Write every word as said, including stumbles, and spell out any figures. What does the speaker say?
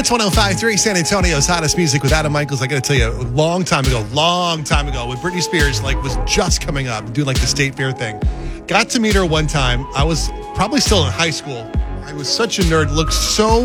It's one oh five point three San Antonio's hottest music with Adam Michaels. I got to tell you, a long time ago, long time ago, when Britney Spears like was just coming up, doing like the state fair thing. Got to meet her one time. I was probably still in high school. I was such a nerd. Looked so